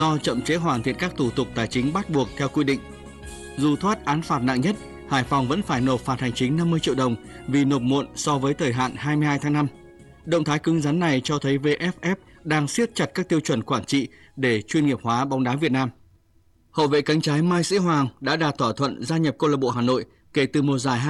do chậm trễ hoàn thiện các thủ tục tài chính bắt buộc theo quy định. Dù thoát án phạt nặng nhất, Hải Phòng vẫn phải nộp phạt hành chính 50 triệu đồng vì nộp muộn so với thời hạn 22 tháng 5. Động thái cứng rắn này cho thấy VFF đang siết chặt các tiêu chuẩn quản trị để chuyên nghiệp hóa bóng đá Việt Nam. Hậu vệ cánh trái Mai Sĩ Hoàng đã đạt thỏa thuận gia nhập câu lạc bộ Hà Nội kể từ mùa giải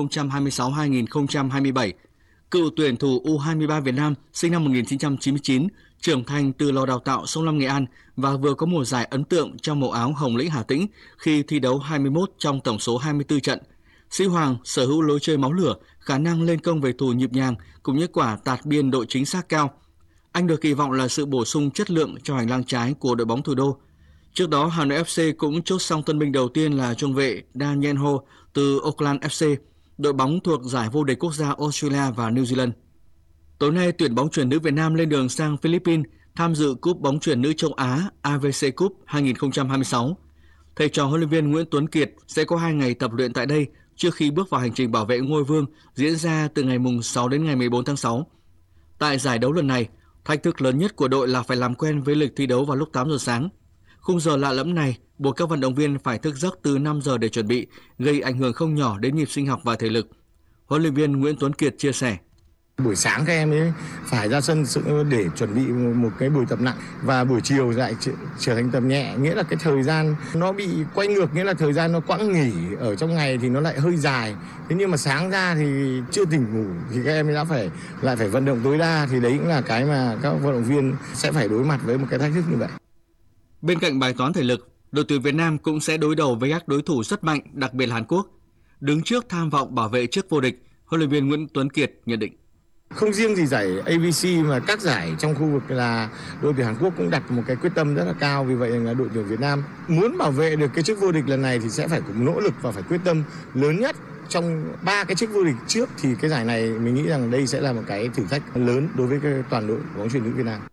2026-2027. Cựu tuyển thủ U23 Việt Nam sinh năm 1999, trưởng thành từ lò đào tạo Sông Lam Nghệ An và vừa có mùa giải ấn tượng trong màu áo Hồng Lĩnh Hà Tĩnh khi thi đấu 21 trong tổng số 24 trận. Sĩ Hoàng sở hữu lối chơi máu lửa, khả năng lên công về thủ nhịp nhàng cùng những quả tạt biên độ chính xác cao. Anh được kỳ vọng là sự bổ sung chất lượng cho hành lang trái của đội bóng thủ đô. Trước đó, Hà Nội FC cũng chốt xong tân binh đầu tiên là trung vệ Daniel Ho từ Auckland FC, đội bóng thuộc giải vô địch quốc gia Australia và New Zealand. Tối nay, tuyển bóng chuyền nữ Việt Nam lên đường sang Philippines tham dự Cúp bóng chuyền nữ châu Á AVC Cup 2026. Thầy trò huấn luyện viên Nguyễn Tuấn Kiệt sẽ có 2 ngày tập luyện tại đây trước khi bước vào hành trình bảo vệ ngôi vương diễn ra từ ngày 6 đến ngày 14 tháng 6. Tại giải đấu lần này, thách thức lớn nhất của đội là phải làm quen với lịch thi đấu vào lúc 8 giờ sáng. Khung giờ lạ lẫm này buộc các vận động viên phải thức giấc từ 5 giờ để chuẩn bị, gây ảnh hưởng không nhỏ đến nhịp sinh học và thể lực. Huấn luyện viên Nguyễn Tuấn Kiệt chia sẻ. Buổi sáng các em ấy phải ra sân để chuẩn bị một cái buổi tập nặng và buổi chiều lại trở thành tập nhẹ, nghĩa là cái thời gian nó bị quay ngược, nghĩa là thời gian nó quãng nghỉ ở trong ngày thì nó lại hơi dài. Thế nhưng mà sáng ra thì chưa tỉnh ngủ thì các em lại phải vận động tối đa, thì đấy cũng là cái mà các vận động viên sẽ phải đối mặt với một cái thách thức như vậy. Bên cạnh bài toán thể lực, đội tuyển Việt Nam cũng sẽ đối đầu với các đối thủ rất mạnh, đặc biệt là Hàn Quốc. Đứng trước tham vọng bảo vệ chức vô địch, huấn luyện viên Nguyễn Tuấn Kiệt nhận định. Không riêng gì giải AVC mà các giải trong khu vực là đội tuyển Hàn Quốc cũng đặt một cái quyết tâm rất là cao. Vì vậy là đội tuyển Việt Nam muốn bảo vệ được cái chức vô địch lần này thì sẽ phải cùng nỗ lực và phải quyết tâm lớn nhất. Trong 3 cái chức vô địch trước thì cái giải này mình nghĩ rằng đây sẽ là một cái thử thách lớn đối với cái toàn đội bóng chuyền nữ Việt Nam.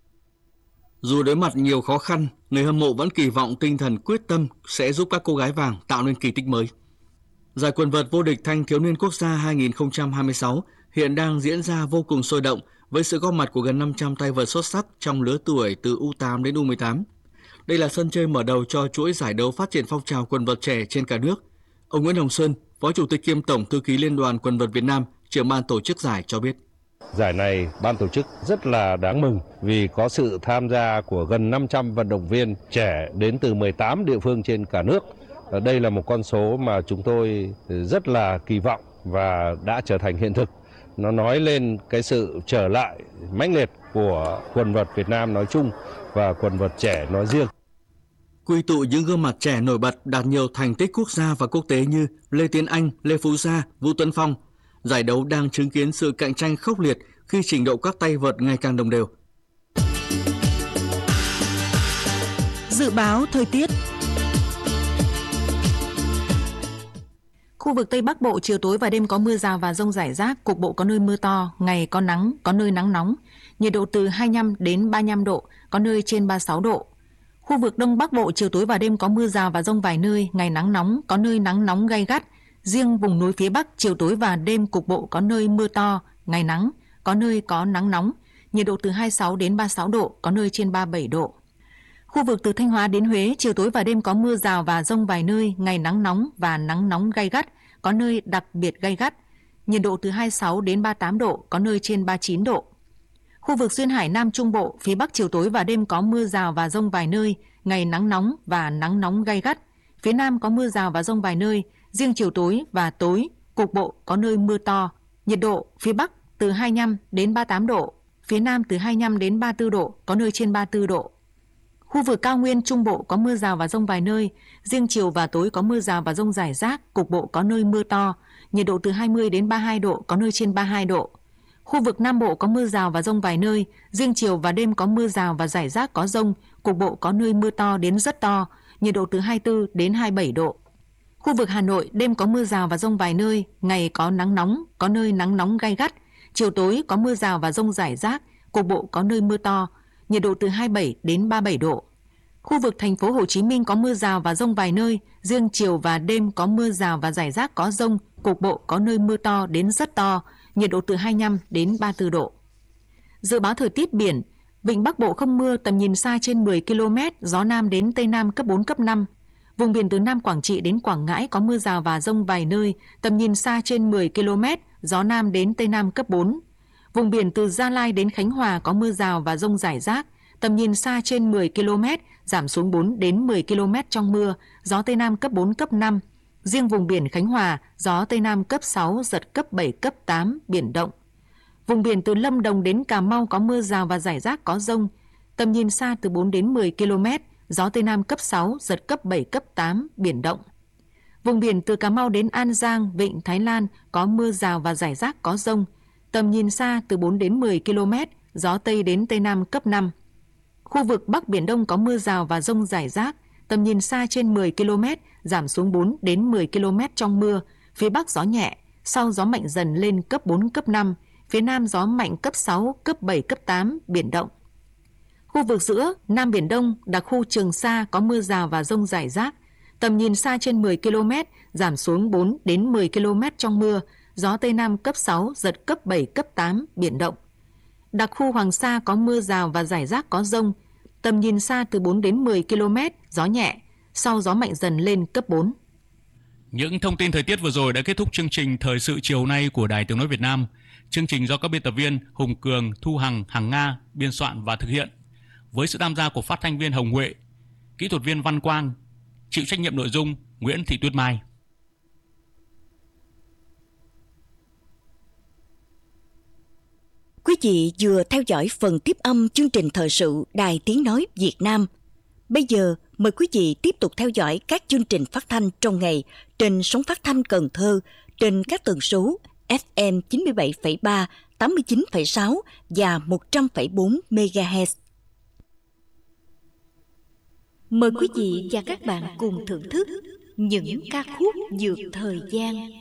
Dù đối mặt nhiều khó khăn, người hâm mộ vẫn kỳ vọng tinh thần quyết tâm sẽ giúp các cô gái vàng tạo nên kỳ tích mới. Giải quần vợt vô địch thanh thiếu niên quốc gia 2026 hiện đang diễn ra vô cùng sôi động với sự góp mặt của gần 500 tay vợt xuất sắc trong lứa tuổi từ U8 đến U18. Đây là sân chơi mở đầu cho chuỗi giải đấu phát triển phong trào quần vợt trẻ trên cả nước. Ông Nguyễn Hồng Sơn, Phó Chủ tịch kiêm Tổng thư ký Liên đoàn Quần vợt Việt Nam, trưởng ban tổ chức giải cho biết. Giải này ban tổ chức rất là đáng mừng vì có sự tham gia của gần 500 vận động viên trẻ đến từ 18 địa phương trên cả nước. Đây là một con số mà chúng tôi rất là kỳ vọng và đã trở thành hiện thực. Nó nói lên cái sự trở lại mãnh liệt của quần vợt Việt Nam nói chung và quần vợt trẻ nói riêng. Quy tụ những gương mặt trẻ nổi bật đạt nhiều thành tích quốc gia và quốc tế như Lê Tiến Anh, Lê Phú Gia, Vũ Tuấn Phong. Giải đấu đang chứng kiến sự cạnh tranh khốc liệt khi trình độ các tay vợt ngày càng đồng đều. Dự báo thời tiết. Khu vực Tây Bắc Bộ chiều tối và đêm có mưa rào và dông rải rác, cục bộ có nơi mưa to, ngày có nắng, có nơi nắng nóng, nhiệt độ từ 25 đến 35 độ, có nơi trên 36 độ. Khu vực Đông Bắc Bộ chiều tối và đêm có mưa rào và dông vài nơi, ngày nắng nóng, có nơi nắng nóng gay gắt. Riêng vùng núi phía Bắc chiều tối và đêm cục bộ có nơi mưa to, ngày nắng, có nơi có nắng nóng, nhiệt độ từ 26 đến 36 độ, có nơi trên 37 độ. Khu vực từ Thanh Hóa đến Huế, chiều tối và đêm có mưa rào và dông vài nơi, ngày nắng nóng và nắng nóng gay gắt, có nơi đặc biệt gay gắt, nhiệt độ từ 26 đến 38 độ, có nơi trên 39 độ. Khu vực Duyên Hải Nam Trung Bộ, phía Bắc chiều tối và đêm có mưa rào và dông vài nơi, ngày nắng nóng và nắng nóng gay gắt, phía Nam có mưa rào và dông vài nơi, riêng chiều tối và tối, cục bộ có nơi mưa to, nhiệt độ phía Bắc từ 25 đến 38 độ, phía Nam từ 25 đến 34 độ, có nơi trên 34 độ. Khu vực cao nguyên Trung Bộ có mưa rào và dông vài nơi, riêng chiều và tối có mưa rào và dông rải rác, cục bộ có nơi mưa to, nhiệt độ từ 20 đến 32 độ, có nơi trên 32 độ. Khu vực Nam Bộ có mưa rào và dông vài nơi, riêng chiều và đêm có mưa rào và rải rác có dông, cục bộ có nơi mưa to đến rất to, nhiệt độ từ 24 đến 27 độ. Khu vực Hà Nội đêm có mưa rào và dông vài nơi, ngày có nắng nóng, có nơi nắng nóng gay gắt, chiều tối có mưa rào và dông rải rác, cục bộ có nơi mưa to, nhiệt độ từ 27 đến 37 độ. Khu vực thành phố Hồ Chí Minh có mưa rào và dông vài nơi, riêng chiều và đêm có mưa rào và rải rác có dông, cục bộ có nơi mưa to đến rất to, nhiệt độ từ 25 đến 34 độ. Dự báo thời tiết biển, Vịnh Bắc Bộ không mưa, tầm nhìn xa trên 10 km, gió Nam đến Tây Nam cấp 4, cấp 5. Vùng biển từ Nam Quảng Trị đến Quảng Ngãi có mưa rào và dông vài nơi, tầm nhìn xa trên 10 km, gió Nam đến Tây Nam cấp 4. Vùng biển từ Gia Lai đến Khánh Hòa có mưa rào và dông rải rác, tầm nhìn xa trên 10 km, giảm xuống 4 đến 10 km trong mưa, gió Tây Nam cấp 4, cấp 5. Riêng vùng biển Khánh Hòa, gió Tây Nam cấp 6, giật cấp 7, cấp 8, biển động. Vùng biển từ Lâm Đồng đến Cà Mau có mưa rào và rải rác có dông, tầm nhìn xa từ 4 đến 10 km, gió Tây Nam cấp 6, giật cấp 7, cấp 8, biển động. Vùng biển từ Cà Mau đến An Giang, Vịnh Thái Lan có mưa rào và rải rác có dông, tầm nhìn xa từ 4 đến 10 km, gió Tây đến Tây Nam cấp 5. Khu vực Bắc Biển Đông có mưa rào và dông rải rác, tầm nhìn xa trên 10 km, giảm xuống 4 đến 10 km trong mưa, phía Bắc gió nhẹ, sau gió mạnh dần lên cấp 4, cấp 5, phía Nam gió mạnh cấp 6, cấp 7, cấp 8, biển động. Khu vực giữa Nam Biển Đông, đặc khu Trường Sa có mưa rào và dông rải rác, tầm nhìn xa trên 10 km, giảm xuống 4 đến 10 km trong mưa, gió Tây Nam cấp 6, giật cấp 7, cấp 8, biển động. Đặc khu Hoàng Sa có mưa rào và rải rác có dông, tầm nhìn xa từ 4 đến 10 km, gió nhẹ, sau gió mạnh dần lên cấp 4. Những thông tin thời tiết vừa rồi đã kết thúc chương trình Thời sự chiều nay của Đài Tiếng nói Việt Nam. Chương trình do các biên tập viên Hùng Cường, Thu Hằng, Hằng Nga biên soạn và thực hiện, với sự tham gia của phát thanh viên Hồng Huệ, kỹ thuật viên Văn Quang, chịu trách nhiệm nội dung Nguyễn Thị Tuyết Mai. Quý vị vừa theo dõi phần tiếp âm chương trình thời sự Đài Tiếng nói Việt Nam. Bây giờ mời quý vị tiếp tục theo dõi các chương trình phát thanh trong ngày trên sóng phát thanh Cần Thơ trên các tần số FM 97,3, 89,6 và 100,4 MHz. Mời quý vị và các bạn cùng thưởng thức những ca khúc vượt thời gian.